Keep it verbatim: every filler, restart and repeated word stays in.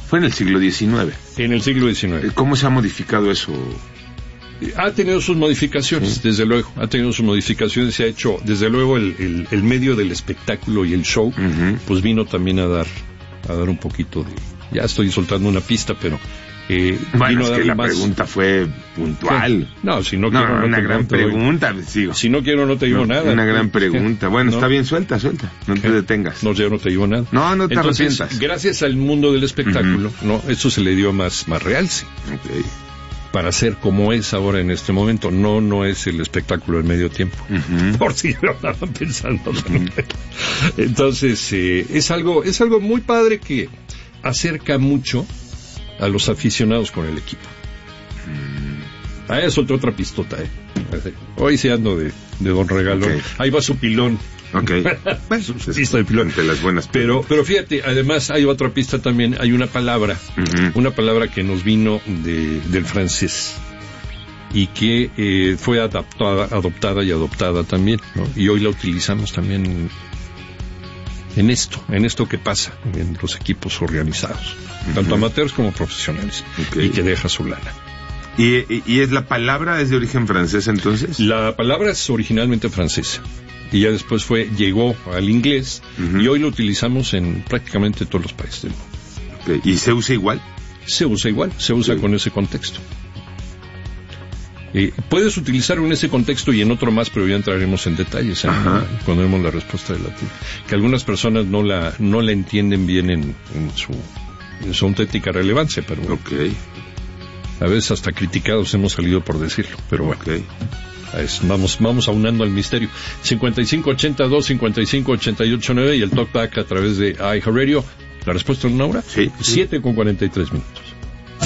Fue en el siglo diecinueve. En el siglo diecinueve. ¿Cómo se ha modificado eso? Ha tenido sus modificaciones, sí. Desde luego, ha tenido sus modificaciones, se ha hecho, desde luego, el, el, el medio del espectáculo y el show, uh-huh. Pues vino también a dar, a dar un poquito de, ya estoy soltando una pista, pero eh, bueno, vino es a que la más... pregunta fue puntual. ¿Qué? No, si no, no quiero, no, no una te, gran no te pregunta, sigo. Si no quiero, no te digo no, nada. Una gran pregunta. Bueno, no. Está bien, suelta, suelta, no ¿Qué? Te detengas. No, yo no te digo nada. No, no te Entonces, arrepientas. Gracias al mundo del espectáculo, uh-huh. No, eso se le dio más, más realce. Okay. Para ser como es ahora en este momento. No, no es el espectáculo del medio tiempo. Uh-huh. Por si lo andaban pensando. Uh-huh. Entonces, eh, es algo, es algo muy padre que acerca mucho a los aficionados con el equipo. Uh-huh. Ah, es otra, otra pistota, eh. Hoy sí ando de, de Don Regalón. Okay. Ahí va su pilón. Ok. Bueno, su pista de pilón. De las buenas pero, pero fíjate, además hay otra pista también, hay una palabra, uh-huh. Una palabra que nos vino de, del francés y que eh, fue adaptada, adoptada y adoptada también, ¿no? Y hoy la utilizamos también en, en esto, en esto que pasa en los equipos organizados, uh-huh. Tanto amateurs como profesionales, okay. Y que deja su lana. ¿Y, y, ¿Y es la palabra es de origen francés entonces? La palabra es originalmente francesa. Y ya después fue, llegó al inglés, uh-huh. Y hoy lo utilizamos en prácticamente todos los países del mundo. Okay. ¿Y se usa igual? Se usa igual, se usa sí. Con ese contexto. Eh, puedes utilizarlo en ese contexto y en otro más, pero ya entraremos en detalles, ¿eh? Cuando demos la respuesta de la tuya. Que algunas personas no la no la entienden bien en, en su en su auténtica relevancia, pero bueno. Okay. A veces hasta criticados hemos salido por decirlo, pero bueno. Okay. Es, vamos, vamos aunando al misterio. cincuenta y cinco ochenta y dos, cincuenta y cinco ochenta y ocho nueve y el talkback a través de iHeartRadio. ¿La respuesta en una hora? Sí. siete con cuarenta y tres minutos.